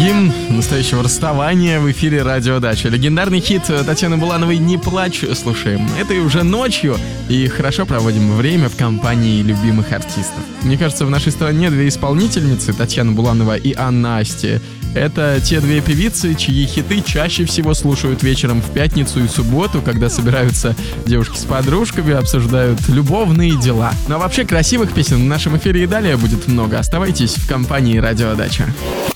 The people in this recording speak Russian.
гимн настоящего расставания в эфире Радио Дача. Легендарный хит Татьяны Булановой «Не плачь» слушаем. Это и уже ночью, и хорошо проводим время в компании любимых артистов. Мне кажется, в нашей стране две исполнительницы, Татьяна Буланова и Анна Асти, это те две певицы, чьи хиты чаще всего слушают вечером в пятницу и субботу, когда собираются девушки с подружками, обсуждают любовные дела. Ну а вообще красивых песен в нашем эфире и далее будет много. Оставайтесь в компании Радио Дача.